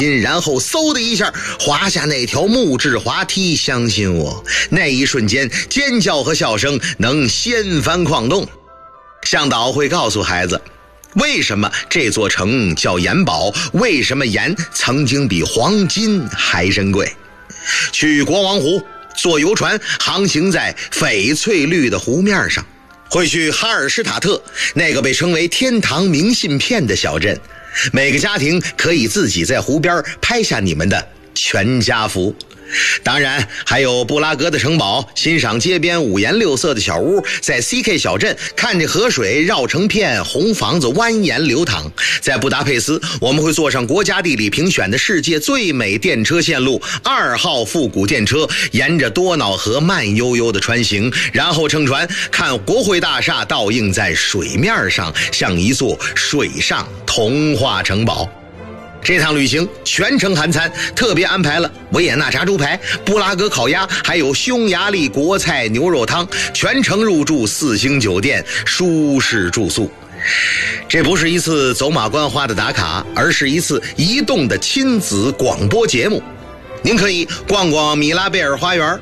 然后嗖的一下滑下那条木质滑梯。相信我，那一瞬间尖叫和笑声能掀翻矿洞。向导会告诉孩子，为什么这座城叫盐堡，为什么盐曾经比黄金还珍贵。去国王湖，坐游船航行在翡翠绿的湖面上，会去哈尔施塔特，那个被称为天堂明信片的小镇，每个家庭可以自己在湖边拍下你们的全家福。当然还有布拉格的城堡，欣赏街边五颜六色的小屋，在 CK 小镇看着河水绕成片，红房子蜿蜒流淌。在布达佩斯，我们会坐上国家地理评选的世界最美电车线路2号复古电车，沿着多瑙河慢悠悠的穿行，然后乘船看国会大厦倒映在水面上，像一座水上童话城堡。这趟旅行全程含餐，特别安排了维也纳炸猪排、布拉格烤鸭，还有匈牙利国菜牛肉汤，全程入住4星酒店，舒适住宿。这不是一次走马观花的打卡，而是一次移动的亲子广播节目。您可以逛逛米拉贝尔花园，